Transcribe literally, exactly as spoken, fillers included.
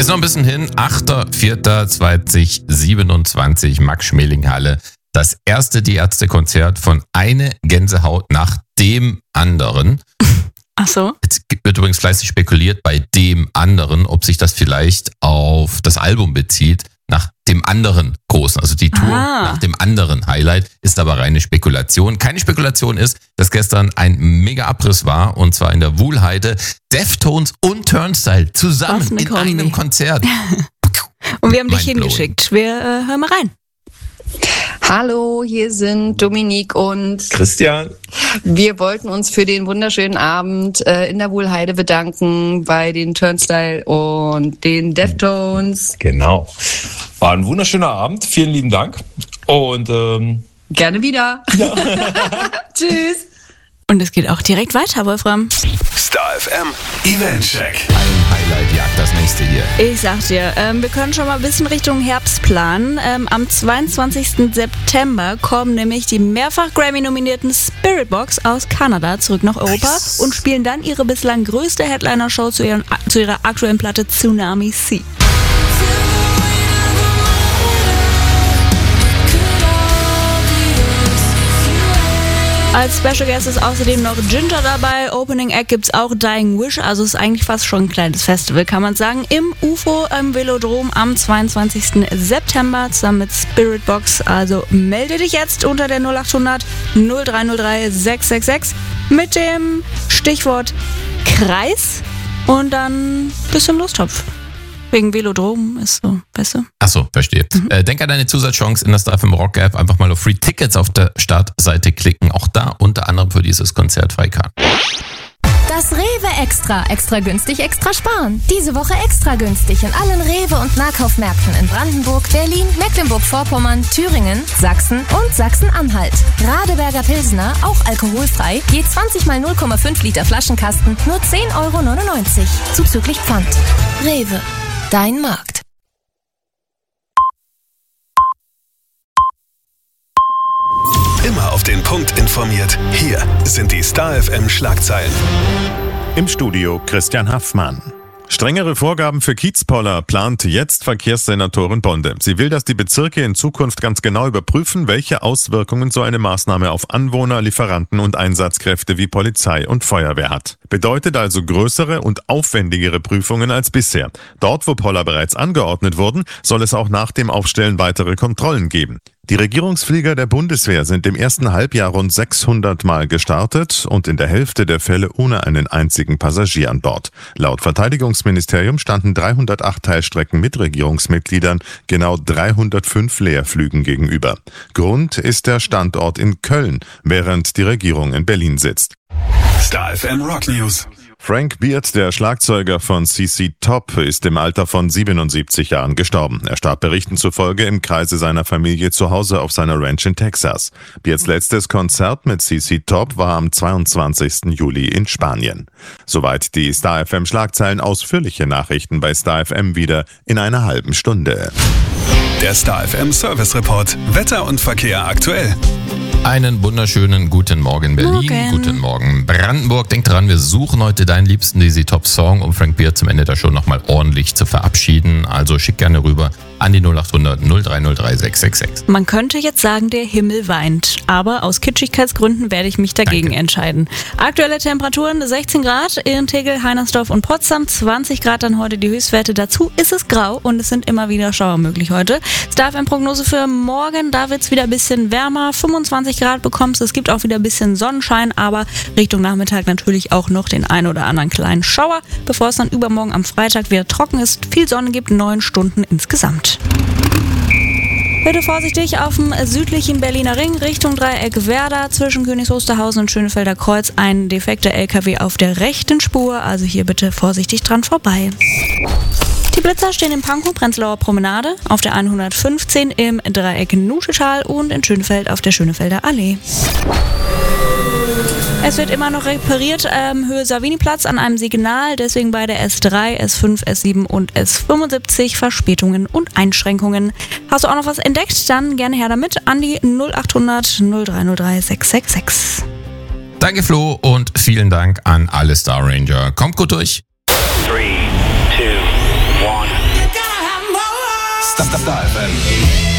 Ist noch ein bisschen hin. achter vierter zweitausendsiebenundzwanzig, Max-Schmeling-Halle. Das erste Die Ärzte-Konzert von Eine Gänsehaut nach dem anderen. Ach so. Jetzt wird übrigens fleißig spekuliert bei dem anderen, ob sich das vielleicht auf das Album bezieht, nach dem anderen großen, also die Tour ah. nach dem anderen Highlight, ist aber reine Spekulation. Keine Spekulation ist, dass gestern ein mega Abriss war, und zwar in der Wuhlheide. Deftones und Turnstile zusammen in Kombi. einem Konzert. Und wir haben dich Mindblowing. hingeschickt. Wir äh, hören mal rein. Hallo, hier sind Dominique und Christian. Wir wollten uns für den wunderschönen Abend äh, in der Wuhlheide bedanken bei den Turnstile und den Deftones. Genau. War ein wunderschöner Abend. Vielen lieben Dank. Und ähm, gerne wieder. Ja. Tschüss. Und es geht auch direkt weiter, Wolfram. Star F M Eventcheck. Ein Highlight jagt das nächste hier. Ich sag dir, ähm, wir können schon mal ein bisschen Richtung Herbst planen. Ähm, am zweiundzwanzigsten September kommen nämlich die mehrfach Grammy-nominierten Spiritbox aus Kanada zurück nach Europa Nice. und spielen dann ihre bislang größte Headliner-Show zu, ihren, zu ihrer aktuellen Platte Tsunami Sea. Als Special Guest ist außerdem noch Ginger dabei. Opening Act gibt's auch Dying Wish, also ist eigentlich fast schon ein kleines Festival, kann man sagen. Im U F O im Velodrom am zweiundzwanzigsten September zusammen mit Spiritbox. Also melde dich jetzt unter der null achthundert null drei null drei sechs sechs sechs mit dem Stichwort Kreis und dann bis zum Lostopf. Wegen Velodrom ist so, weißt du? Achso, verstehe. Mhm. Äh, denk an deine Zusatzchance in der Star F M Rock App. Einfach mal auf Free Tickets auf der Startseite klicken. Auch da unter anderem für dieses Konzert Freikarten. Das Rewe Extra. Extra günstig, extra sparen. Diese Woche extra günstig in allen Rewe- und Nahkaufmärkten in Brandenburg, Berlin, Mecklenburg-Vorpommern, Thüringen, Sachsen und Sachsen-Anhalt. Radeberger Pilsner, auch alkoholfrei, je zwanzig mal null Komma fünf Liter Flaschenkasten, nur zehn Euro neunundneunzig. Zuzüglich Pfand. Rewe. Dein Markt. Immer auf den Punkt informiert. Hier sind die Star F M Schlagzeilen. Im Studio Christian Haffmann. Strengere Vorgaben für Kiezpoller plant jetzt Verkehrssenatorin Bonde. Sie will, dass die Bezirke in Zukunft ganz genau überprüfen, welche Auswirkungen so eine Maßnahme auf Anwohner, Lieferanten und Einsatzkräfte wie Polizei und Feuerwehr hat. Bedeutet also größere und aufwendigere Prüfungen als bisher. Dort, wo Poller bereits angeordnet wurden, soll es auch nach dem Aufstellen weitere Kontrollen geben. Die Regierungsflieger der Bundeswehr sind im ersten Halbjahr rund sechshundert Mal gestartet und in der Hälfte der Fälle ohne einen einzigen Passagier an Bord. Laut Verteidigungsministerium standen dreihundertacht Teilstrecken mit Regierungsmitgliedern genau dreihundertfünf Leerflügen gegenüber. Grund ist der Standort in Köln, während die Regierung in Berlin sitzt. Star F M Rock News. Frank Beard, der Schlagzeuger von C C Top, ist im Alter von siebenundsiebzig Jahren gestorben. Er starb Berichten zufolge im Kreise seiner Familie zu Hause auf seiner Ranch in Texas. Beards letztes Konzert mit C C Top war am zweiundzwanzigsten Juli in Spanien. Soweit die Star F M Schlagzeilen. Ausführliche Nachrichten bei Star F M wieder in einer halben Stunde. Der Star F M Service Report. Wetter und Verkehr aktuell. Einen wunderschönen guten Morgen Berlin, Morgen. Guten Morgen Brandenburg. Denk dran, wir suchen heute deinen liebsten D Z Top Song, um Frank Beard zum Ende der Show nochmal ordentlich zu verabschieden. Also schick gerne rüber an die null achthundert null drei null drei sechs sechs sechs. Man könnte jetzt sagen, der Himmel weint, aber aus Kitschigkeitsgründen werde ich mich dagegen Danke. entscheiden. Aktuelle Temperaturen sechzehn Grad in Tegel, Heinersdorf und Potsdam, zwanzig Grad dann heute die Höchstwerte. Dazu ist es grau und es sind immer wieder Schauer möglich heute. Star F M Prognose für morgen, da wird es wieder ein bisschen wärmer, fünfundzwanzig Grad bekommst. Es gibt auch wieder ein bisschen Sonnenschein, aber Richtung Nachmittag natürlich auch noch den ein oder anderen kleinen Schauer, bevor es dann übermorgen am Freitag wieder trocken ist. Viel Sonne gibt, neun Stunden insgesamt. Bitte vorsichtig auf dem südlichen Berliner Ring Richtung Dreieck Werder zwischen Königs Wusterhausen und Schönefelder Kreuz ein defekter L K W auf der rechten Spur, also hier bitte vorsichtig dran vorbei. Die Blitzer stehen in Pankow, Prenzlauer Promenade, auf der hundertfünfzehn im Dreieck Nuschetal und in Schönefeld auf der Schönefelder Allee. Es wird immer noch repariert ähm, Höhe Savini-Platz an einem Signal, deswegen bei der S drei, S fünf, S sieben und S fünfundsiebzig Verspätungen und Einschränkungen. Hast du auch noch was entdeckt? Dann gerne her damit an die null achthundert null drei null drei sechs sechs sechs. Danke Flo und vielen Dank an alle Star Ranger. Kommt gut durch. Three, two, one. Star F M.